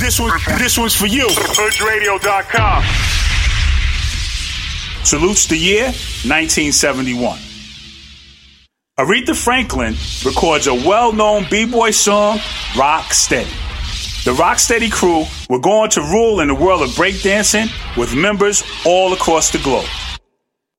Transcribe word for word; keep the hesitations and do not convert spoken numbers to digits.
This one, this one's for you. Hood Radio dot com. Salutes the year nineteen seventy-one. Aretha Franklin records a well-known b-boy song, Rock Steady. The Rock Steady crew were going to rule in the world of breakdancing with members all across the globe.